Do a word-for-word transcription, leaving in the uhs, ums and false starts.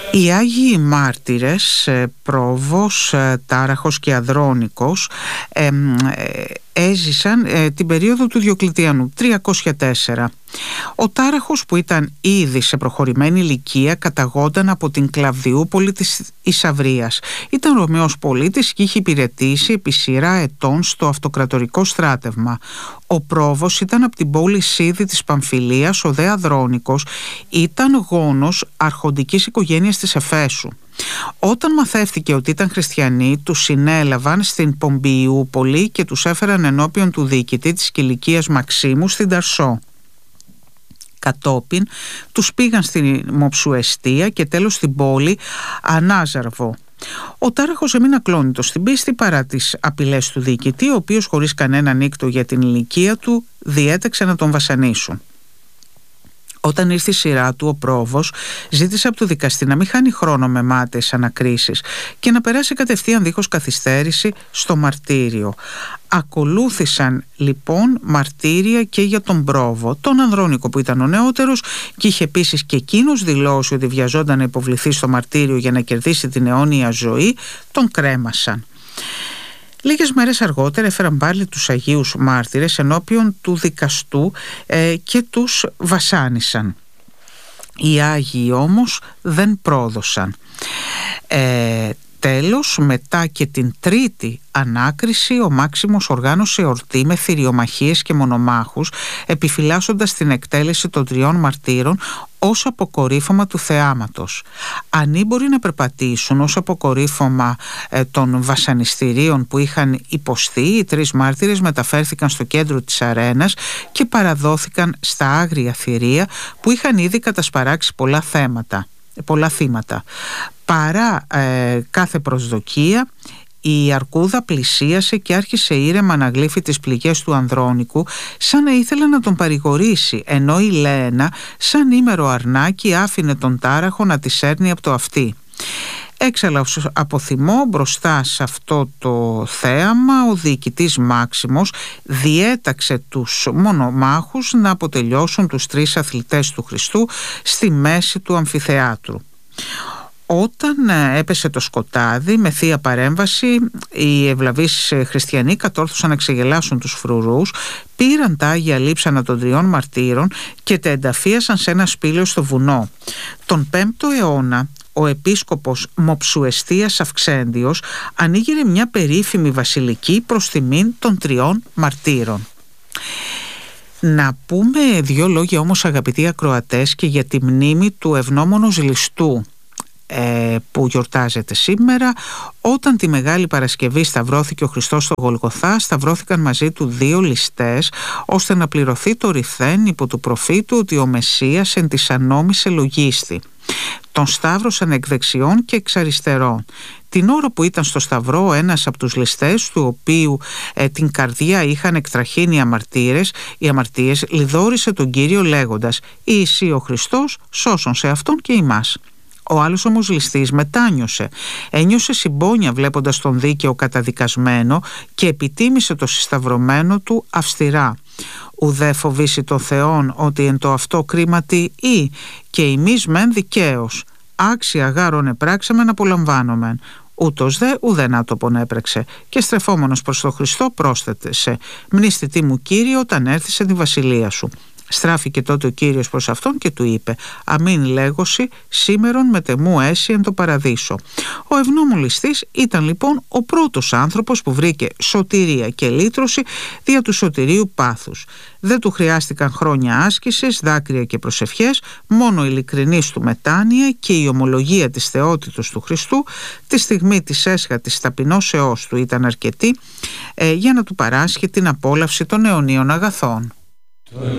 Οι Άγιοι Μάρτυρες, Πρόβος, Τάραχος και Ανδρώνικος, ε, ε, έζησαν ε, την περίοδο του Διοκλητιανού, τριακόσια τέσσερα. Ο Τάραχος, που ήταν ήδη σε προχωρημένη ηλικία, καταγόταν από την Κλαβδιούπολη της Ισαυρίας. Ήταν Ρωμαίος πολίτης και είχε υπηρετήσει επί σειρά ετών στο αυτοκρατορικό στράτευμα. Ο Πρόβος ήταν από την πόλη Σίδη της Παμφιλίας. Ο δε Ανδρώνικος ήταν γόνος αρχοντικής οικογένειας της Εφέσου. Όταν μαθεύτηκε ότι ήταν χριστιανοί, τους συνέλαβαν στην Πομπιούπολη και τους έφεραν ενώπιον του διοικητή της Κιλικίας Μαξίμου στην Ταρσό. Κατόπιν τους πήγαν στην Μοψουαιστία και τέλος στην πόλη Ανάζαρβο. Ο Τάραχος έμεινε ακλόνητος στην πίστη παρά τις απειλές του διοικητή, ο οποίος χωρίς κανένα νύκτο για την ηλικία του διέταξε να τον βασανίσουν. Όταν ήρθε η σειρά του, ο Πρόβος ζήτησε από το δικαστή να μην χάνει χρόνο με μάταιες ανακρίσεις και να περάσει κατευθείαν δίχως καθυστέρηση στο μαρτύριο. Ακολούθησαν λοιπόν μαρτύρια και για τον Πρόβο, τον Ανδρώνικο που ήταν ο νεότερος και είχε επίσης και εκείνος δηλώσει ότι βιαζόταν να υποβληθεί στο μαρτύριο για να κερδίσει την αιώνια ζωή. Τον κρέμασαν. Λίγες μέρες αργότερα έφεραν πάλι τους Αγίους Μάρτυρες ενώπιον του δικαστού ε, και τους βασάνισαν. Οι Άγιοι όμως δεν πρόδωσαν. Ε, τέλος, μετά και την τρίτη ανάκριση, ο Μάξιμος οργάνωσε εορτή με θηριομαχίες και μονομάχους, επιφυλάσσοντας την εκτέλεση των τριών μαρτύρων ως αποκορύφωμα του θεάματος. Ανήμποροι να περπατήσουν ως αποκορύφωμα ε, των βασανιστήριων που είχαν υποστεί, οι τρεις μάρτυρες μεταφέρθηκαν στο κέντρο της αρένας και παραδόθηκαν στα άγρια θηρία που είχαν ήδη κατασπαράξει πολλά θέματα, πολλά θύματα. Παρά ε, κάθε προσδοκία, η αρκούδα πλησίασε και άρχισε ήρεμα να γλύφει τις πληγές του Ανδρώνικου, σαν να ήθελε να τον παρηγορήσει, ενώ η Λέαινα σαν ήμερο αρνάκι άφηνε τον Τάραχο να τη σέρνει από το αυτί. Έξαλα από θυμό μπροστά σε αυτό το θέαμα, ο διοικητής Μάξιμος διέταξε τους μονομάχους να αποτελειώσουν τους τρεις αθλητές του Χριστού στη μέση του αμφιθεάτρου. Όταν έπεσε το σκοτάδι, με θεία παρέμβαση, οι ευλαβείς χριστιανοί κατόρθωσαν να ξεγελάσουν τους φρουρούς, πήραν τα Άγια Λείψανα των τριών μαρτύρων και τα ενταφίασαν σε ένα σπήλαιο στο βουνό. Τον πέμπτο αιώνα, ο επίσκοπος Μοψουαιστίας Αυξέντιος ανοίγειρε μια περίφημη βασιλική προς τιμήν των τριών μαρτύρων. Να πούμε δύο λόγια όμως, αγαπητοί ακροατές, και για τη μνήμη του ευνόμονος ληστού που γιορτάζεται σήμερα. Όταν τη Μεγάλη Παρασκευή σταυρώθηκε ο Χριστός στο Γολγοθά, σταυρώθηκαν μαζί του δύο ληστές, ώστε να πληρωθεί το ρηθέν υπό του προφήτου ότι ο Μεσσίας εν της ανόμης ελογίστη. Τον σταύρωσαν εκ δεξιών και εξ αριστερών. Την ώρα που ήταν στο σταυρό, ένας από τους ληστές, του οποίου ε, την καρδιά είχαν εκτραχύνει οι αμαρτύρες, οι αμαρτίες, λιδόρισε τον Κύριο λέγοντας «Ιησύ ο Χριστός, σώσον σε αυτόν και ημάς». Ο άλλος όμως ληστής μετάνιωσε. Ένιωσε συμπόνια βλέποντας τον δίκαιο καταδικασμένο και επιτίμησε το συσταυρωμένο του αυστηρά. «Ουδέ φοβήσει το Θεόν ότι εν το αυτό κρίματι ή και ημείς μεν δικαίως. Άξια γάρον επράξεμεν απολαμβάνομεν». Ούτως δε ουδέν άτοπον έπρεξε και στρεφόμενος προς τον Χριστό πρόσθετεσε «Μνήστητή μου Κύριε όταν έρθεις σε τη βασιλεία σου». Στράφηκε τότε ο Κύριος προς αυτόν και του είπε «Αμήν λέγωση, σήμερον μετεμού έσυ εν το παραδείσο». Ο ευνόμων ληστής ήταν λοιπόν ο πρώτος άνθρωπος που βρήκε σωτηρία και λύτρωση δια του σωτηρίου πάθους. Δεν του χρειάστηκαν χρόνια άσκησης, δάκρυα και προσευχές, μόνο ειλικρινής του μετάνοια και η ομολογία της θεότητος του Χριστού τη στιγμή της έσχατης ταπεινώσεώς του ήταν αρκετή ε, για να του παράσχει την απόλαυση των αιωνίων αγαθών.